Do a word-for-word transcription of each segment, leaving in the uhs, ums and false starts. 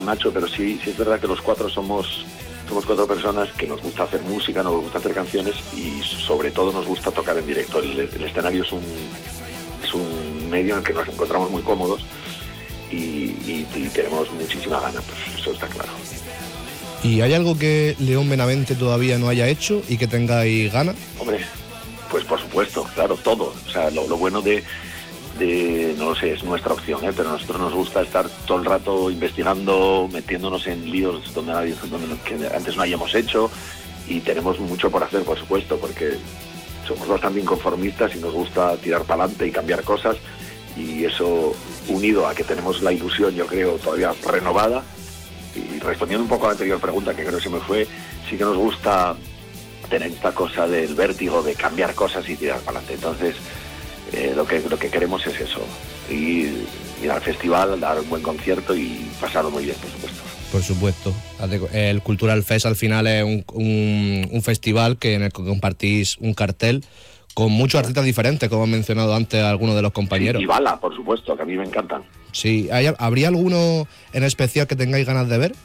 Nacho, pero sí, sí es verdad que los cuatro somos, somos cuatro personas que nos gusta hacer música, nos gusta hacer canciones y sobre todo nos gusta tocar en directo. El, el escenario es un, es un medio en el que nos encontramos muy cómodos y, y, y tenemos muchísima gana, pues eso está claro. ¿Y hay algo que León Benavente todavía no haya hecho y que tengáis ganas? Hombre, pues por supuesto, claro, todo. O sea, lo, lo bueno de, de, no lo sé, es nuestra opción, ¿eh? Pero a nosotros nos gusta estar todo el rato investigando, metiéndonos en líos donde, nadie, donde que antes no hayamos hecho, y tenemos mucho por hacer, por supuesto, porque somos bastante inconformistas y nos gusta tirar para adelante y cambiar cosas, y eso unido a que tenemos la ilusión, yo creo, todavía renovada. Y respondiendo un poco a la anterior pregunta, que creo que se me fue, sí que nos gusta tener esta cosa del vértigo de cambiar cosas y tirar para adelante. Entonces, eh, lo que lo que queremos es eso, ir, ir al festival, dar un buen concierto y pasarlo muy bien, por supuesto. Por supuesto. El Cultural Fest al final es un, un, un festival que en el que compartís un cartel con muchos artistas diferentes, como han mencionado antes algunos de los compañeros. Sí, y Bala, por supuesto, que a mí me encantan. Sí, ¿habría alguno en especial que tengáis ganas de ver?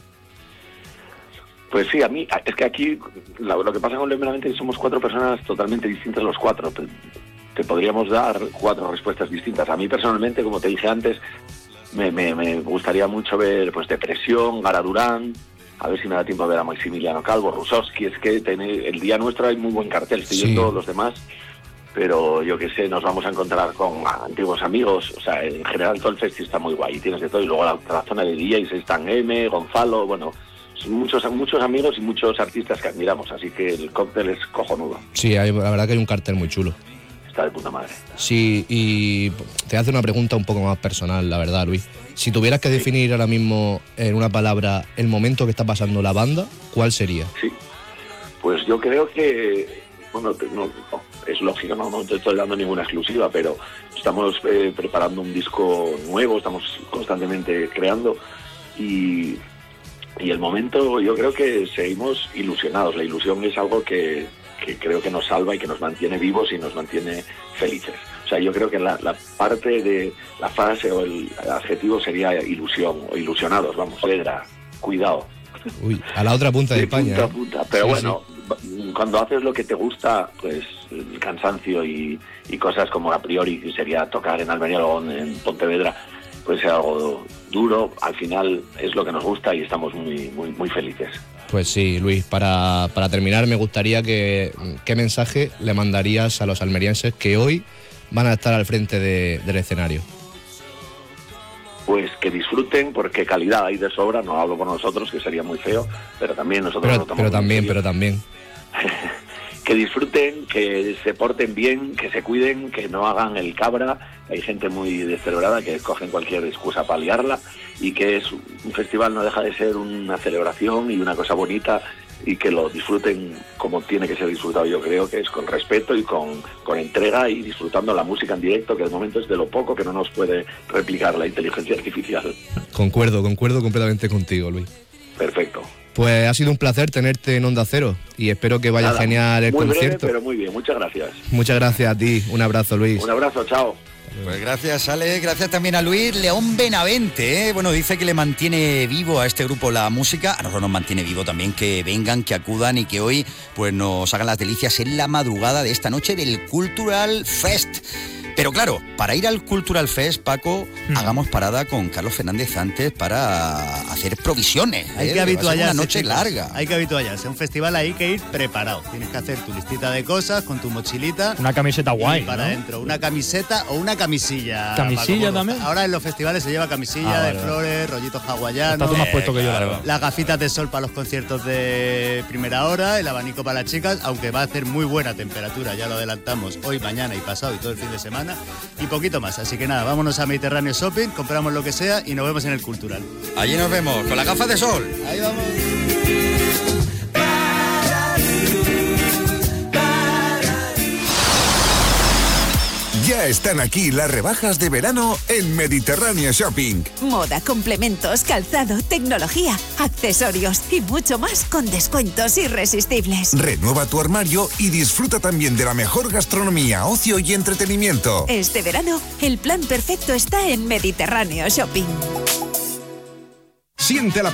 Pues sí, a mí, es que aquí lo, lo que pasa con León Benavente es que somos cuatro personas totalmente distintas los cuatro. Te, te podríamos dar cuatro respuestas distintas. A mí personalmente, como te dije antes, me, me, me gustaría mucho ver pues Depresión, Gara Durán, a ver si me da tiempo a ver a Maximiliano Calvo, Rusowski. Es que tiene, el día nuestro hay muy buen cartel, estoy sí. viendo los demás, pero yo qué sé, nos vamos a encontrar con antiguos amigos. O sea, en general todo el festival está muy guay, tienes de todo, y luego la, la zona de D Js están M, Gonzalo, bueno, son muchos, muchos amigos y muchos artistas que admiramos, así que el cóctel es cojonudo. Sí, hay, la verdad que hay un cartel muy chulo. Está de puta madre. Sí, y te hace una pregunta un poco más personal, la verdad, Luis. Si tuvieras que definir ahora mismo en una palabra el momento que está pasando la banda, ¿cuál sería? Sí, pues yo creo que, bueno, no, no, es lógico, no, no te estoy dando ninguna exclusiva, pero estamos eh, preparando un disco nuevo, estamos constantemente creando y, y el momento, yo creo que seguimos ilusionados. La ilusión es algo que, que creo que nos salva y que nos mantiene vivos y nos mantiene felices. O sea, yo creo que la, la parte de la frase o el adjetivo sería ilusión, o ilusionados, vamos, era cuidado. Uy, a la otra punta de, de España. Punta ¿eh? a punta. Pero sí, bueno, sí. Cuando haces lo que te gusta, pues el cansancio y, y cosas como a priori, que sería tocar en Almería o en Pontevedra, pues es algo duro. Al final es lo que nos gusta y estamos muy, muy, muy felices. Pues sí, Luis, para, para terminar me gustaría que qué mensaje le mandarías a los almerienses que hoy van a estar al frente de, del escenario. Pues que disfruten, porque calidad hay de sobra. No hablo por nosotros, que sería muy feo, pero también nosotros pero, lo tomamos pero también, muy pero también. Que disfruten, que se porten bien, que se cuiden, que no hagan el cabra. Hay gente muy descerebrada que cogen cualquier excusa para liarla, y que es un festival, no deja de ser una celebración y una cosa bonita, y que lo disfruten como tiene que ser disfrutado. Yo creo que es con respeto y con, con entrega, y disfrutando la música en directo, que de momento es de lo poco que no nos puede replicar la inteligencia artificial. Concuerdo, concuerdo completamente contigo, Luis. Perfecto. Pues ha sido un placer tenerte en Onda Cero y espero que vaya Nada, genial el muy concierto. Breve, pero muy bien, muchas gracias. Muchas gracias a ti, un abrazo, Luis. Un abrazo, chao. Pues gracias, Ale, gracias también a Luis León Benavente, ¿eh? Bueno, dice que le mantiene vivo a este grupo la música, a nosotros nos mantiene vivo también que vengan, que acudan y que hoy pues nos hagan las delicias en la madrugada de esta noche del Cultural Fest. Pero claro, para ir al Cultural Fest, Paco, mm. hagamos parada con Carlos Fernández antes para hacer provisiones. Hay ¿eh? que habituallarse. Una noche chicos. larga. Hay que habituallarse. Un festival hay que ir preparado. Tienes que hacer tu listita de cosas con tu mochilita. Una camiseta guay, para ¿no? adentro. Una camiseta o una camisilla. ¿Camisilla Paco, también? Ahora en los festivales se lleva camisilla ah, de vale, flores, vale. rollitos hawaianos. Está tú más puesto que yo, la verdad. Las gafitas de sol para los conciertos de primera hora, el abanico para las chicas, aunque va a hacer muy buena temperatura, ya lo adelantamos hoy, mañana y pasado y todo el fin de semana. Y poquito más, así que nada, vámonos a Mediterráneo Shopping, compramos lo que sea y nos vemos en el Cultural. Allí nos vemos, con las gafas de sol. Ahí vamos. Ya están aquí las rebajas de verano en Mediterráneo Shopping. Moda, complementos, calzado, tecnología, accesorios y mucho más con descuentos irresistibles. Renueva tu armario y disfruta también de la mejor gastronomía, ocio y entretenimiento. Este verano, el plan perfecto está en Mediterráneo Shopping. Siente la